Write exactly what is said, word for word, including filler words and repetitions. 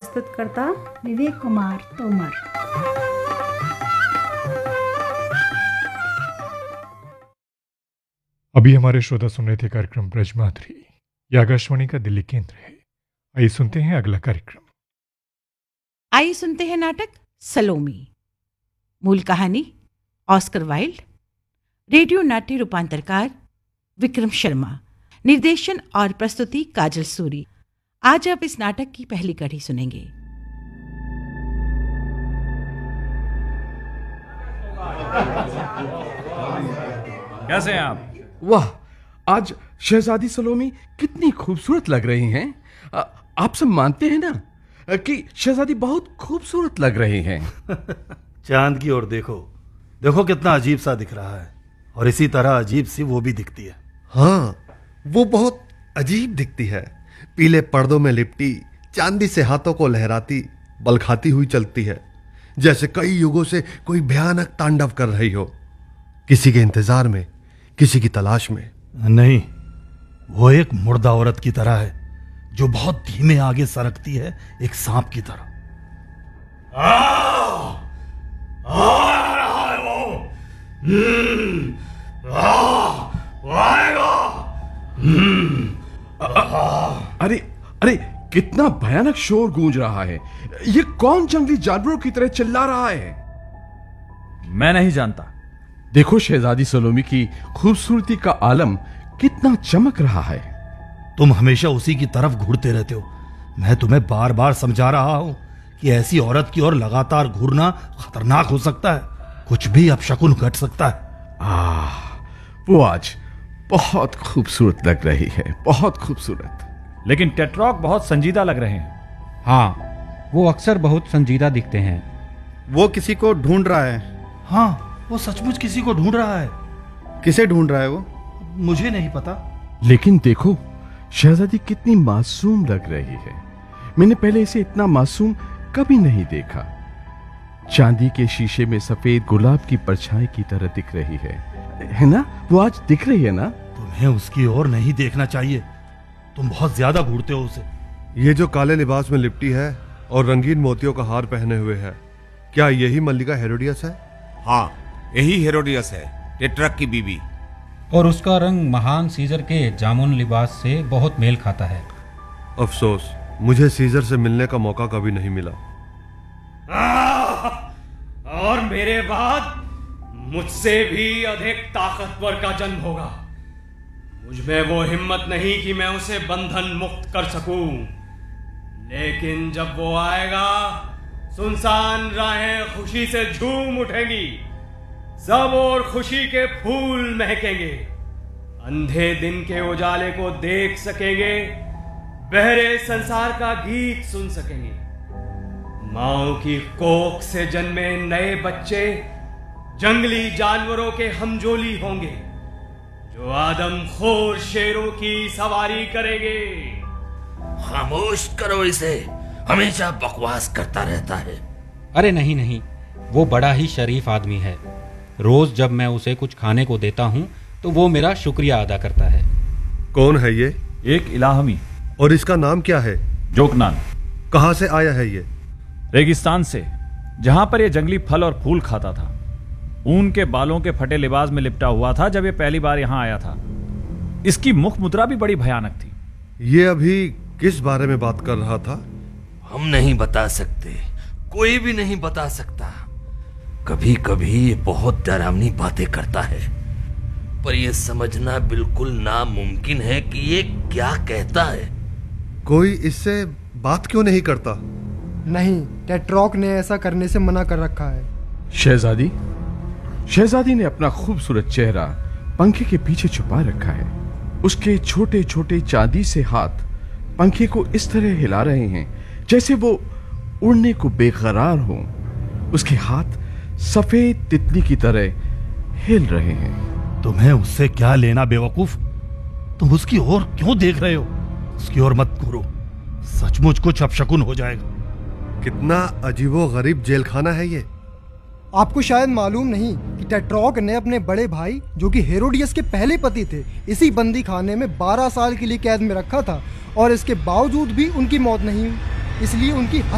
प्रस्तुतकर्ता विवेक कुमार तोमर। अभी हमारे श्रोता सुन रहे थे कार्यक्रम ब्रजमाधुरी। यह आकाशवाणी का दिल्ली केंद्र है। आइए सुनते हैं अगला कार्यक्रम। आइए सुनते हैं नाटक सलोमी। मूल कहानी ऑस्कर वाइल्ड। रेडियो नाट्य रूपांतरकार विक्रम शर्मा। निर्देशन और प्रस्तुति काजल सूरी। आज आप इस नाटक की पहली कड़ी सुनेंगे। कैसे हैं आप? वाह, आज शहजादी सलोमी कितनी खूबसूरत लग रही हैं। आ, आप सब मानते हैं ना कि शहजादी बहुत खूबसूरत लग रही हैं। चांद की ओर देखो, देखो कितना अजीब सा दिख रहा है, और इसी तरह अजीब सी वो भी दिखती है। हाँ, वो बहुत अजीब दिखती है। पीले पर्दों में लिपटी, चांदी से हाथों को लहराती, बल खाती हुई चलती है, जैसे कई युगों से कोई भयानक तांडव कर रही हो, किसी के इंतजार में, किसी की तलाश में। नहीं, वो एक मुर्दा औरत की तरह है जो बहुत धीमे आगे सरकती है, एक सांप की तरह। आ, आ रहा है वो। हम्म, आ, वो आएगा। हम्म, अरे अरे, कितना भयानक शोर गूंज रहा है। ये कौन जंगली जानवरों की तरह चिल्ला रहा है? मैं नहीं जानता। देखो, शहजादी सलोमी की खूबसूरती का आलम कितना चमक रहा है। तुम हमेशा उसी की तरफ घूरते रहते हो। मैं तुम्हें बार बार समझा रहा हूं कि ऐसी औरत की ओर लगातार घूरना खतरनाक हो सकता है। कुछ भी अपशकुन घट सकता है। आह, वो आज बहुत खूबसूरत लग रही है, बहुत खूबसूरत। लेकिन टेट्रॉक बहुत संजीदा लग रहे हैं। हाँ, वो अक्सर बहुत संजीदा दिखते हैं। वो किसी को ढूंढ रहा है। हाँ, वो सचमुच किसी को ढूंढ रहा है। किसे ढूंढ रहा है वो? मुझे नहीं पता। लेकिन देखो, शहजादी कितनी मासूम लग रही है। मैंने पहले इसे इतना मासूम कभी नहीं देखा। चांदी के शीशे में सफेद गुलाब की परछाई की तरह दिख रही है, है ना? वो आज दिख रही है ना? तुम्हें उसकी ओर नहीं देखना चाहिए। तुम बहुत ज्यादा घूरते हो उसे। ये जो काले लिबास में लिपटी है और रंगीन मोतियों का हार पहने हुए है, क्या यही मल्लिका हेरोडियस है? हाँ, यही हेरोडियस है, टेट्रक की बीवी। और उसका रंग महान सीजर के जामुन लिबास से बहुत मेल खाता है। अफसोस, मुझे सीजर से मिलने का मौका कभी नहीं मिला। आ, और मेरे बाद मुझसे भी अधिक ताकतवर का जन्म होगा। मुझमें वो हिम्मत नहीं कि मैं उसे बंधन मुक्त कर सकूं, लेकिन जब वो आएगा, सुनसान राहें खुशी से झूम उठेंगी, सब और खुशी के फूल महकेंगे, अंधे दिन के उजाले को देख सकेंगे, बहरे संसार का गीत सुन सकेंगे। माओ की कोख से जन्मे नए बच्चे जंगली जानवरों के हमजोली होंगे, जो आदमखोर शेरों की सवारी करेंगे। खामोश करो इसे, हमेशा बकवास करता रहता है। अरे नहीं नहीं, वो बड़ा ही शरीफ आदमी है। रोज जब मैं उसे कुछ खाने को देता हूँ तो वो मेरा शुक्रिया अदा करता है। कौन है ये? एक इलाहमी। और इसका नाम क्या है? जोकनान। कहां से आया है ये? रेगिस्तान से, जहां पर ये जंगली फल और फूल खाता था। ऊन के बालों के फटे लिबास में लिपटा हुआ था जब ये पहली बार यहां आया था। इसकी मुख मुद्रा भी बड़ी भयानक थी। ये अभी किस बारे में बात कर रहा था? हम नहीं बता सकते, कोई भी नहीं बता सकता। कभी कभी ये बहुत डरावनी बातें करता है, पर यह समझना बिल्कुल नामुमकिन है कि ये क्या कहता है। कोई इससे बात क्यों नहीं करता? नहीं, टेट्रॉक ने ऐसा करने से मना कर रखा है। शहजादी शहजादी ने अपना खूबसूरत चेहरा पंखे के पीछे छुपा रखा है। उसके छोटे छोटे चांदी से हाथ पंखे को इस तरह हिला रहे हैं जैसे वो उड़ने को बेकरार हो। उसके हाथ सफेद तितली की तरह हिल रहे हैं। तुम्हें उससे क्या लेना बेवकूफ? तुम उसकी ओर क्यों देख रहे हो? उसकी ओर मत घूरो, सचमुच कुछ अपशकुन हो जाएगा। कितना अजीबो गरीब जेलखाना है ये। आपको शायद मालूम नहीं कि टेट्रॉक ने अपने बड़े भाई, जो कि हेरोडियस के पहले पति थे, इसी बंदी खाने में बारह साल के लिए कैद में रखा था, और इसके बावजूद भी उनकी मौत नहीं हुई। इसलिए उनकी